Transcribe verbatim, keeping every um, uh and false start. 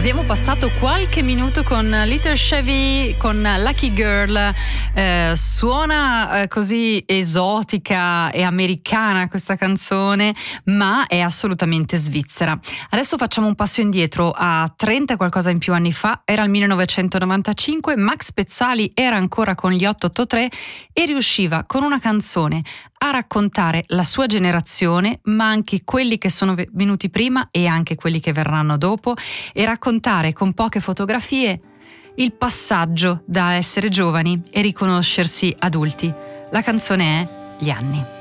Abbiamo passato qualche minuto con Little Chevy, con Lucky Girl. Eh, suona eh, così esotica e americana questa canzone, ma è assolutamente svizzera. Adesso facciamo un passo indietro a trenta e qualcosa in più anni fa. Era il millenovecentonovantacinque, Max Pezzali era ancora con gli otto otto tre e riusciva con una canzone a raccontare la sua generazione, ma anche quelli che sono venuti prima e anche quelli che verranno dopo, e raccontare con poche fotografie il passaggio da essere giovani e riconoscersi adulti. La canzone è Gli anni.